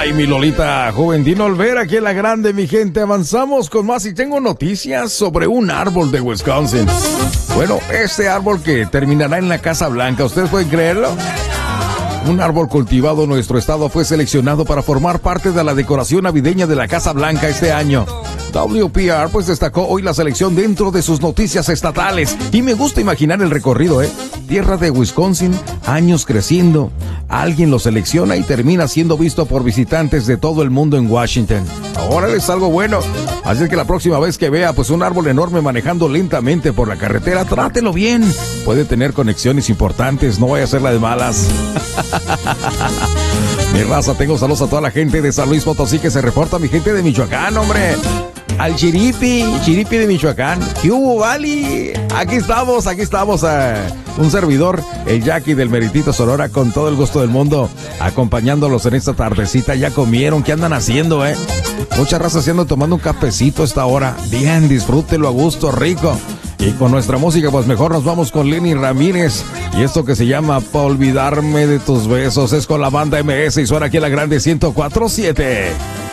Ay, mi Lolita Juventino Olvera, aquí en La Grande, mi gente. Avanzamos con más y tengo noticias sobre un árbol de Wisconsin. Bueno, este árbol que terminará en la Casa Blanca, ¿ustedes pueden creerlo? Un árbol cultivado en nuestro estado fue seleccionado para formar parte de la decoración navideña de la Casa Blanca este año. WPR pues destacó hoy la selección dentro de sus noticias estatales. Y me gusta imaginar el recorrido, Tierra de Wisconsin, años creciendo. Alguien lo selecciona y termina siendo visto por visitantes de todo el mundo en Washington. Ahora es algo bueno. Así que la próxima vez que vea pues un árbol enorme manejando lentamente por la carretera, trátelo bien. Puede tener conexiones importantes, no vaya a ser la de malas. Mi raza, tengo saludos a toda la gente de San Luis Potosí que se reporta, mi gente de Michoacán, hombre. Al Chiripi de Michoacán. ¿Qué hubo, Vali? Aquí estamos, un servidor, el Jackie del Meritito Sonora, con todo el gusto del mundo, acompañándolos en esta tardecita. ¿Ya comieron? ¿Qué andan haciendo, Mucha raza haciendo, tomando un cafecito a esta hora. Bien, disfrútelo a gusto, rico. Y con nuestra música, pues mejor nos vamos con Lenny Ramírez. Y esto que se llama Pa' olvidarme de tus besos es con la banda MS y suena aquí en La Grande 104.7.